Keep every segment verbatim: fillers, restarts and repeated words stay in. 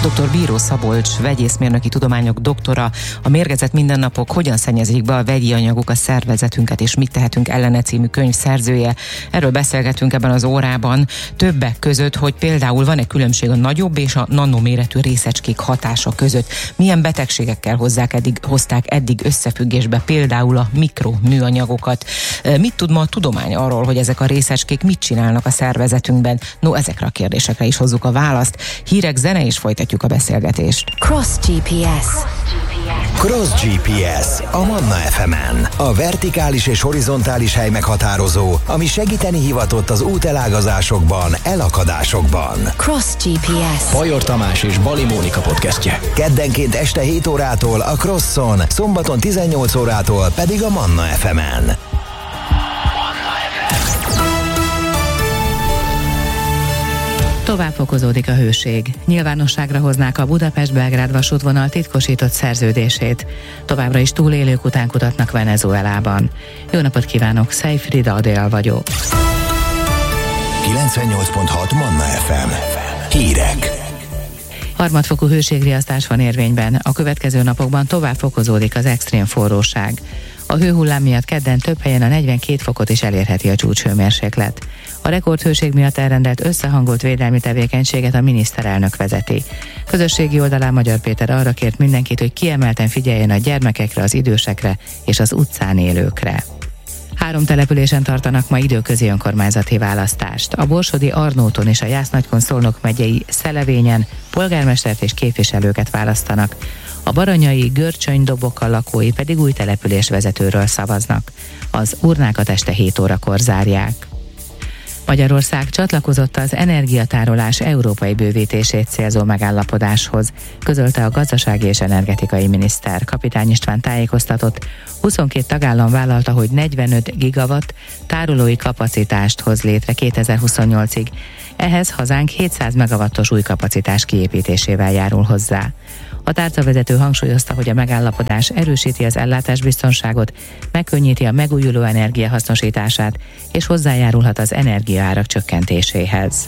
doktor Bíró Szabolcs, vegyészmérnöki tudományok doktora, a Mérgezett mindennapok hogyan szennyezik be a vegyi anyagok a szervezetünket, és mit tehetünk ellene című könyv szerzője. Erről beszélgetünk ebben az órában, többek között, hogy például van-e különbség a nagyobb és a nanoméretű részecskék hatása között. Milyen betegségekkel hozzák eddig, hozták eddig összefüggésbe például a mikroműanyagokat. Mit tud ma a tudomány arról, hogy ezek a részecskék mit csinálnak a szervezetünkben? No, ezekre a kérdésekre is hozzuk a választ. Hírek, zene, és folytatjuk a beszélgetést. Cross gé pé es. Cross gé pé es a Manna ef emen. A vertikális és horizontális hely meghatározó, ami segíteni hivatott az útelágazásokban, elakadásokban. Cross gé pé es. Bajor Tamás és Bali Mónika podcastje. Keddenként este hét órától a Crosson, szombaton tizennyolc órától pedig a Manna ef emen. Tovább fokozódik a hőség. Nyilvánosságra hoznák a Budapest-Belgrád vasútvonal titkosított szerződését. Továbbra is túlélők után kutatnak Venezuelában. Jó napot kívánok, Szejfrida Adél vagyok. kilencvennyolc pont hat Manna ef em. Hírek. Harmadfokú hőségriasztás van érvényben. A következő napokban tovább fokozódik az extrém forróság. A hőhullám miatt kedden több helyen a negyvenkét fokot is elérheti a csúcshőmérséklet. A rekordhőség miatt elrendelt összehangolt védelmi tevékenységet a miniszterelnök vezeti. Közösségi oldalán Magyar Péter arra kért mindenkit, hogy kiemelten figyeljen a gyermekekre, az idősekre és az utcán élőkre. Három településen tartanak ma időközi önkormányzati választást. A borsodi Arnóton és a Jász-Nagykun-Szolnok megyei Szelevényen polgármestert és képviselőket választanak. A baranyai Görcsöny-Doboka lakói pedig új településvezetőről szavaznak. Az urnákat este hét órakor zárják. Magyarország csatlakozott az energiatárolás európai bővítését célzó megállapodáshoz, közölte a gazdasági és energetikai miniszter. Kapitány István tájékoztatott, huszonkét tagállam vállalta, hogy negyvenöt gigawatt tárolói kapacitást hoz létre kétezer-huszonnyolcig. Ehhez hazánk hétszáz megawattos új kapacitás kiépítésével járul hozzá. A tárcavezető hangsúlyozta, hogy a megállapodás erősíti az ellátásbiztonságot, megkönnyíti a megújuló energia hasznosítását, és hozzájárulhat az energiaárak csökkentéséhez.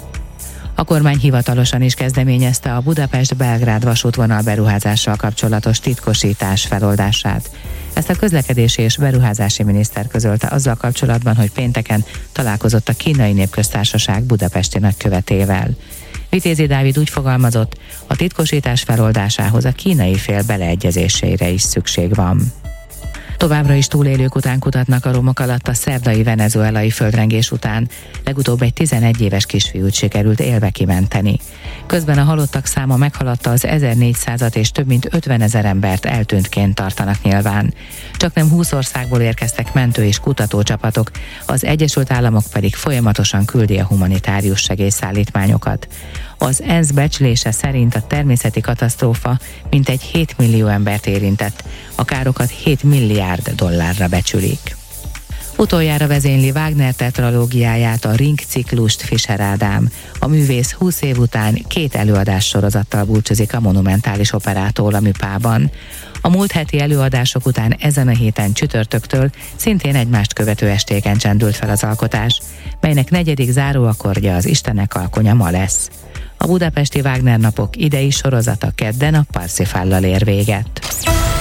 A kormány hivatalosan is kezdeményezte a Budapest-Belgrád vasútvonal beruházással kapcsolatos titkosítás feloldását. Ezt a közlekedési és beruházási miniszter közölte azzal kapcsolatban, hogy pénteken találkozott a Kínai Népköztársaság budapesti nagykövetével. Vitézi Dávid úgy fogalmazott, a titkosítás feloldásához a kínai fél beleegyezésére is szükség van. Továbbra is túlélők után kutatnak a romok alatt a szerdai venezuelai földrengés után. Legutóbb egy tizenegy éves kisfiút sikerült élve kimenteni. Közben a halottak száma meghaladta az ezernégyszázat, és több mint ötvenezer embert eltűntként tartanak nyilván. Csaknem húsz országból érkeztek mentő- és kutatócsapatok, az Egyesült Államok pedig folyamatosan küldi a humanitárius segélyszállítmányokat. Az ENSZ becslése szerint a természeti katasztrófa mintegy hét millió embert érintett, a károkat hét milliárd dollárra becsülik. Utoljára vezényli Wagner tetralógiáját, a Ring ciklust Fischer Ádám. A művész húsz év után két előadás sorozattal búcsúzik a Monumentális Operától a Műpában. A múlt heti előadások után ezen a héten csütörtöktől szintén egymást követő estéken csendült fel az alkotás, melynek negyedik záróakkordja az Istenek alkonya ma lesz. A budapesti Wagner napok idei sorozata kedden a Parsifállal ér véget.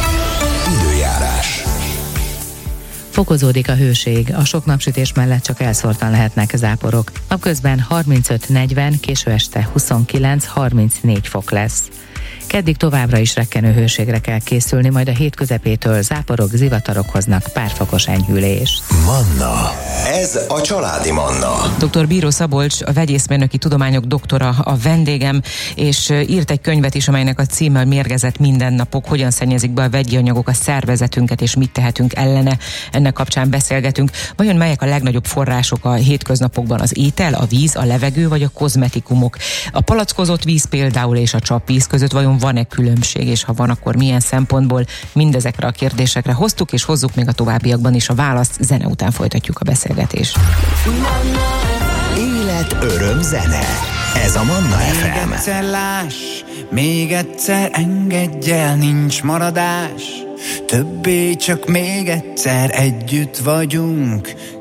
Időjárás. Fokozódik a hőség, a sok napsütés mellett csak elszórtan lehetnek záporok. Napközben harmincöt negyven, késő este huszonkilenc harmincnégy fok lesz. Keddig továbbra is rekkenő hőségre kell készülni, majd a hét közepétől záporok, zivatarok hoznak párfokos enyhülést. Manna. Ez a családi Manna. doktor Bíró Szabolcs, a vegyészmérnöki tudományok doktora a vendégem, és írt egy könyvet is, amelynek a címe a Mérgezett mindennapok, hogyan szennyezik be a vegyi anyagok a szervezetünket, és mit tehetünk ellene. Ennek kapcsán beszélgetünk. Vajon melyek a legnagyobb források a hétköznapokban? Az étel, a víz, a levegő vagy a kozmetikumok? A palackozott víz például és a csapvíz között vajon van-e különbség, és ha van, akkor milyen szempontból? Mindezekre a kérdésekre hoztuk, és hozzuk még a továbbiakban is a választ. Zene után folytatjuk a beszélgetést. Élet, öröm, zene. Ez a Manna ef em. Még egyszer láss, még egyszer engedj el, nincs maradás. Többé csak még egyszer együtt vagyunk.